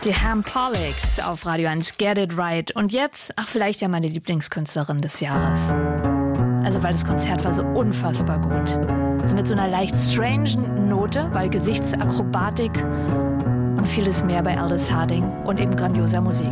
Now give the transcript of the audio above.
Die Ham Pollock auf Radio 1, Get It Right. Und jetzt, vielleicht ja meine Lieblingskünstlerin des Jahres. Also weil das Konzert war so unfassbar gut. Also mit so einer leicht strangen Note, weil Gesichtsakrobatik und vieles mehr bei Aldous Harding und eben grandioser Musik.